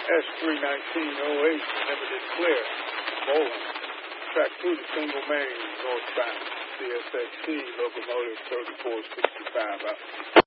S31908 never did clear. Bowling. Track 2 to Single Main, northbound. CSXT, locomotive 3465 out.